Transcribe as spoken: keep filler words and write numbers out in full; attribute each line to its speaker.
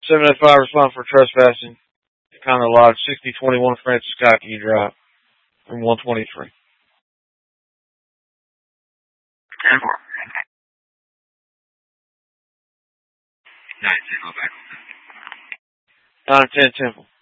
Speaker 1: seven oh five, respond for trespassing. Conner Lodge, sixty twenty-one Francis Scott, can you drive? From one twenty-three.
Speaker 2: ten four. nine ten, go back.
Speaker 1: nine ten Temple.